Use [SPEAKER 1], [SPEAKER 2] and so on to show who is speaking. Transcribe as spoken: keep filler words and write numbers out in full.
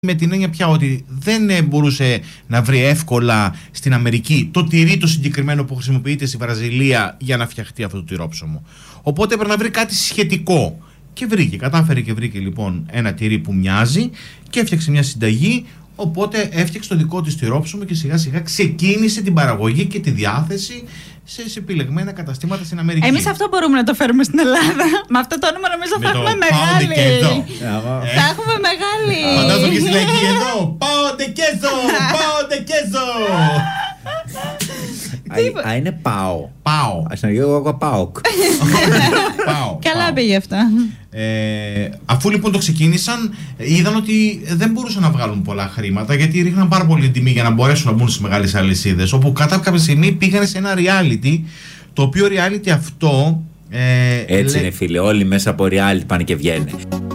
[SPEAKER 1] Με την έννοια πια ότι δεν μπορούσε να βρει εύκολα στην Αμερική το τυρί το συγκεκριμένο που χρησιμοποιείται στη Βραζιλία για να φτιαχτεί αυτό το τυρόψωμο. Οπότε έπρεπε να βρει κάτι σχετικό. Και βρήκε, κατάφερε και βρήκε λοιπόν ένα τυρί που μοιάζει και έφτιαξε μια συνταγή. Οπότε έφτιαξε το δικό της τυρόψωμο και σιγά σιγά ξεκίνησε την παραγωγή και τη διάθεση σε, σε επιλεγμένα καταστήματα στην Αμερική.
[SPEAKER 2] Εμείς αυτό μπορούμε να το φέρουμε στην Ελλάδα. Με αυτό το όνομα νομίζω θα έχουμε μεγάλη. Θα έχουμε μεγάλη.
[SPEAKER 1] Φαντάζομαι και στη λαϊκή εδώ. Πάοντε κέζο! Πάοντε κέζο!
[SPEAKER 3] Α, είναι πάω.
[SPEAKER 1] Πάω.
[SPEAKER 3] Ας να γίνω εγώ πάω.
[SPEAKER 2] Καλά πήγε αυτά.
[SPEAKER 1] Ε, αφού λοιπόν το ξεκίνησαν, είδαν ότι δεν μπορούσαν να βγάλουν πολλά χρήματα γιατί ρίχναν πάρα πολύ τιμή για να μπορέσουν να μπουν στις μεγάλες αλυσίδες. Όπου κατά κάποια στιγμή πήγανε σε ένα reality, το οποίο reality αυτό. Ε,
[SPEAKER 3] Έτσι
[SPEAKER 1] λέ...
[SPEAKER 3] είναι, φίλε. Όλοι μέσα από reality πάνε και βγαίνουν.